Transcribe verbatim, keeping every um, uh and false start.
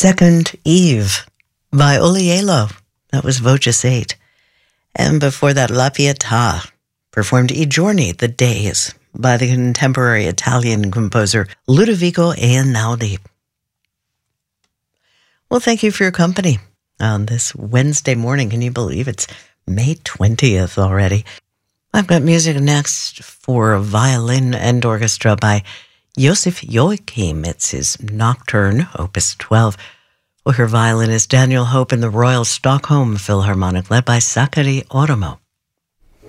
Second Eve by Oliello. That was Voces eight. And before that, La Pietà performed I giorni, the days, by the contemporary Italian composer Ludovico Einaudi. Well, thank you for your company on this Wednesday morning. Can you believe it's May twentieth already? I've got music next for violin and orchestra by Joseph Joachim. It's his Nocturne, Opus twelve. Well, her violinist Daniel Hope in the Royal Stockholm Philharmonic, led by Sakari Oramo.